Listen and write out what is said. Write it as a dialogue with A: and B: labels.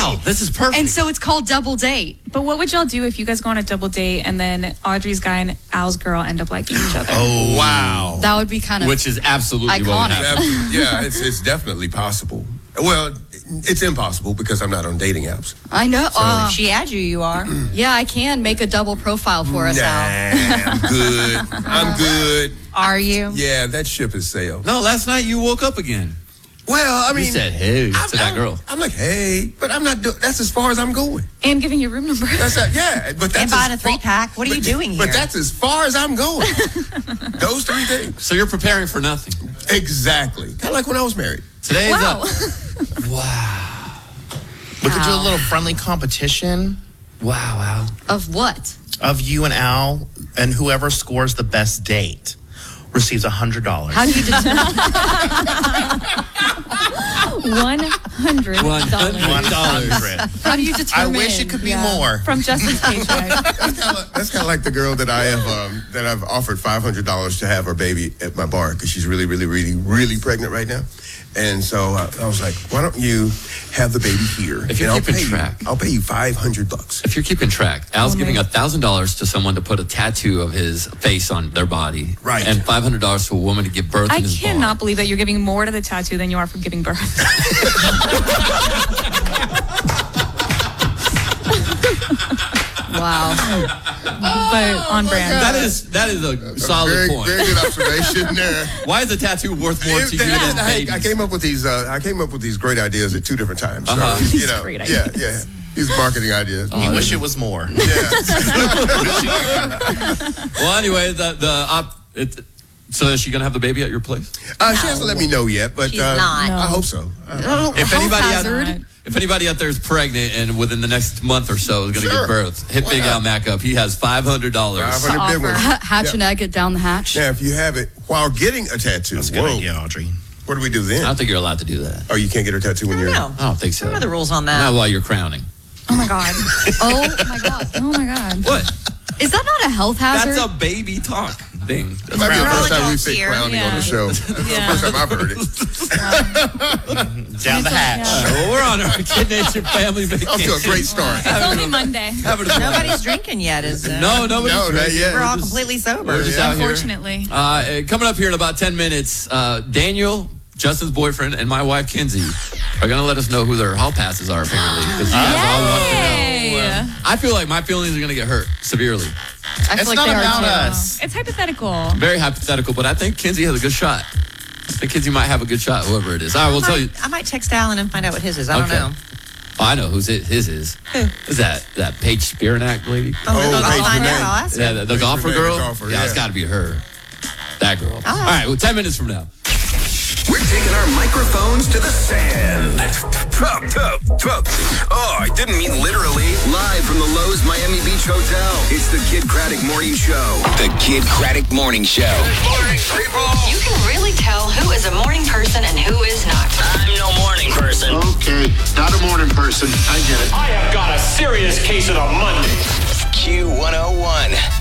A: Wow, this is perfect.
B: And so it's called double date.
C: But what would y'all do if you guys go on a double date and then Audrey's guy and Al's girl end up liking each other?
D: Oh, wow.
B: That would be kind of
A: Which is absolutely
B: iconic.
A: what would happen.
D: Yeah, it's definitely possible. Well, it's impossible because I'm not on dating apps.
B: I know.
E: If she adds you, you are.
B: Yeah, I can make a double profile for us, Al.
D: I'm good. I'm good.
E: Are you?
D: Yeah, that ship has sailed.
A: No, last night you woke up again.
D: Well, I mean,
A: You said hey to that girl.
D: I'm like, hey, but I'm not doing. That's as far as I'm going.
C: And giving your room number.
D: That's yeah, but that's
E: And buying a
D: as far-
E: 3-pack. What are you doing here?
D: But that's as far as I'm going. Those 3 things.
A: So you're preparing for nothing.
D: Exactly. Kind of like when I was married.
A: Today's
C: Wow.
A: Wow.
F: We could do a little friendly competition
A: Wow.
B: Of what?
F: of you and Al, and whoever scores the best date receives $100.
B: How do you determine?
C: $100.
A: $100.
B: How do you
F: I
B: determine?
F: wish it could be more.
C: From Justin's paycheck.
D: That's kind of like the girl that I have that I've offered $500 to have her baby at my bar because she's really, really, really, really pregnant right now. And so I was like, why don't you have the baby here?
A: If you're
D: and
A: keeping track.
D: I'll pay you $500.
A: If you're keeping track, Al's giving $1,000 to someone to put a tattoo of his face on their body.
D: Right.
A: And $500 to a woman to give birth
C: I
A: in his
C: cannot
A: bar.
C: believe that you're giving more to the tattoo than you are for giving birth.
B: Wow.
C: But on brand.
A: That is a solid
D: very,
A: point.
D: Very good observation there.
A: Why is a tattoo worth more to you than babies?
D: I came up with these. I came up with these great ideas at 2 different times. So,
A: Uh-huh.
D: you know,
C: Great
D: yeah,
C: ideas.
D: yeah. These marketing ideas.
F: You wish it was more.
D: Yeah.
A: Well, anyway, so is she gonna have the baby at your place?
D: She hasn't let me know yet, but
E: She's not.
D: I hope so.
A: If
B: hazard.
A: anybody out there is pregnant and within the next month or so is gonna
D: Sure.
A: give birth, hit Big Al Mac up. He has $500.
D: 500 big ones.
B: Hatch an egg, it down the hatch.
D: Now, if you have it while getting a tattoo,
F: That's a good idea, Audrey.
D: what do we do
A: I
D: then?
A: don't think you're allowed to do that.
D: Oh, you can't get her tattoo when you're.
E: No.
A: I don't think so.
E: What are the rules on that?
A: Not while you're crowning.
C: Oh my God.
B: Oh my God.
C: Oh my God.
A: What?
B: Is that not a health hazard?
A: That's a baby talk thing.
D: It might be the first time we
E: Urologists
D: say
E: here.
D: crowning on the show. That's the first time I've heard it.
F: Down the hatch.
A: Well, we're on our Kid Nation family
D: Off to
A: vacation.
D: a great start.
C: It's only Monday.
A: Having a blast.
E: Nobody's drinking yet, is there?
A: No, nobody's
D: No, not
A: drinking.
D: yet.
E: We're all
A: just-
E: completely sober.
A: We're just out here.
C: Unfortunately.
A: Coming up here in about 10 minutes, Daniel, Justin's boyfriend, and my wife, Kinsey, are going to let us know who their hall passes are, apparently. 'Cause you guys all want to know.
C: Hey.
A: I feel like my feelings are going to get hurt severely.
B: I feel
F: It's
B: like
F: not
B: they are
F: about
B: too.
F: us.
C: It's hypothetical.
A: Very hypothetical, but I think Kinsey has a good shot. I think Kinsey might have a good shot, whoever it is. I will tell you.
E: I might text Alan and find out what his is. I don't
A: Okay.
E: know.
A: Oh, I know who's his is.
E: Who?
A: Is that Paige Spiranak lady?
E: Oh,
D: Oh,
E: I'll
D: Paige
E: find
D: Renee.
E: out. I'll ask
A: Yeah,
E: her.
A: the golfer
D: Renee,
A: girl?
D: the golfer,
A: Yeah, it's
D: yeah.
A: got to be her. That girl. All right, well, 10 minutes from now.
G: We're taking our microphones to the sand. Oh, I didn't mean literally. Live from the Lowe's Miami Beach Hotel, it's the Kid Craddock Morning Show. The Kid Craddock Morning Show. Good morning, people.
H: You can really tell who is a morning person and who is not.
G: I'm no morning person.
I: Okay, not a morning person. I get it.
J: I have got a serious case of the Monday.
G: Q101.